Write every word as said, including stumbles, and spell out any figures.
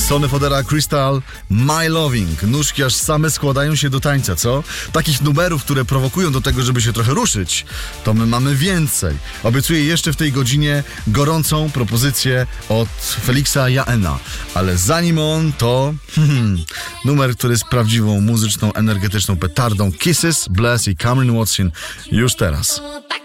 Sonny Fodera, Crystal, My Loving. Nóżki aż same składają się do tańca, co? Takich numerów, które prowokują do tego, żeby się trochę ruszyć, to my mamy więcej. Obiecuję jeszcze w tej godzinie gorącą propozycję od Felixa Jaena. Ale zanim on, to hmm, numer, który jest prawdziwą muzyczną, energetyczną petardą. Kisses, Bless i Cameron Watson już teraz.